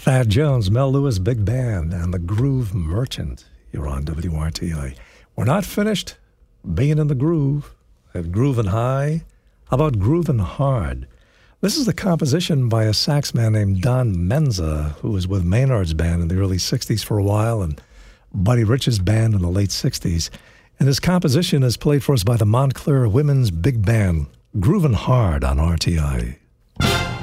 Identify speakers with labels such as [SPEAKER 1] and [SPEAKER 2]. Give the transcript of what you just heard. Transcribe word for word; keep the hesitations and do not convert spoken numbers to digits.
[SPEAKER 1] Thad Jones, Mel Lewis Big Band, and the Groove Merchant. You're on W R T I. We're not finished being in the groove. At grooving high. How about grooving hard? This is the composition by a sax man named Don Menza, who was with Maynard's band in the early sixties for a while and Buddy Rich's band in the late sixties. And this composition is played for us by the Montclair Women's Big Band, Groovin' Hard on R T I.